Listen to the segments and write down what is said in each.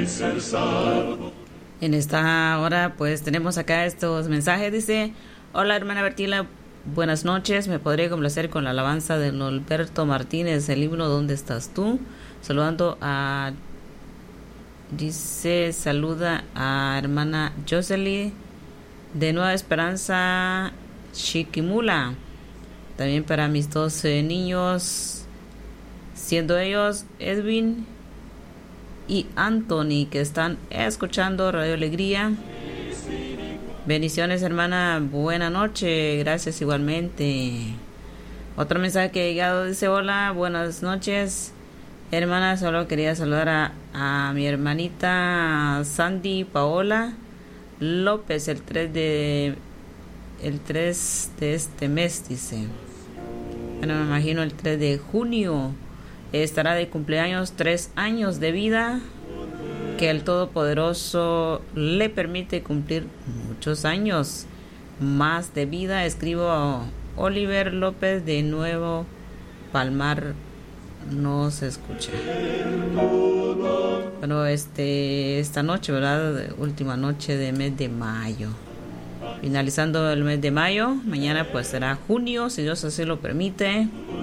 En esta hora pues tenemos acá estos mensajes. Dice: hola hermana Bertila, buenas noches. Me podría complacer con la alabanza de Norberto Martínez, el himno ¿Dónde estás tú? Saludando a... Dice, saluda a hermana Jocelyn de Nueva Esperanza, Chiquimula. También para mis 12 niños, siendo ellos Edwin y Anthony, que están escuchando Radio Alegría. Bendiciones hermana, buena noche, gracias igualmente. Otro mensaje que ha llegado dice: hola, buenas noches hermana, solo quería saludar a mi hermanita Sandy Paola López el 3 de este mes, dice. Bueno, me imagino el 3 de junio estará de cumpleaños, 3 años de vida, que el Todopoderoso le permite cumplir muchos años más de vida. Escribo a Oliver López de Nuevo Palmar, no se escucha. Bueno, esta noche, ¿verdad? Última noche de mes de mayo. Finalizando el mes de mayo, mañana pues será junio, si Dios así lo permite.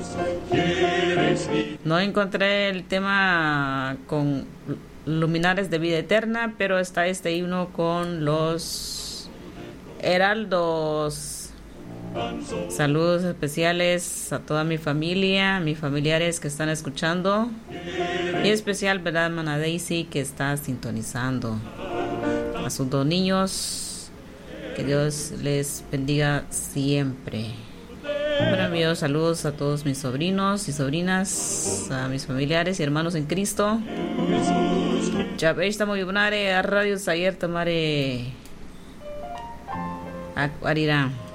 No encontré el tema con luminares de vida eterna, pero está este himno con los heraldos. Saludos especiales a toda mi familia, mis familiares que están escuchando, y especial, ¿verdad, hermana Daisy, que está sintonizando? A sus 2 niños, que Dios les bendiga siempre. Bueno, amigos, saludos a todos mis sobrinos y sobrinas, a mis familiares y hermanos en Cristo. Ya veis, estamos a Radio Sayer Tomare Acuarira.